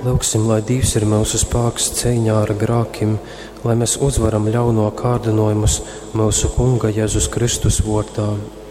Lūksim, lai Dievs ir mūsu spēks cīņā ar grākim, lai mēs uzvaram ļauno kārdinojumus mūsu Kunga Jēzus Kristus vārdā.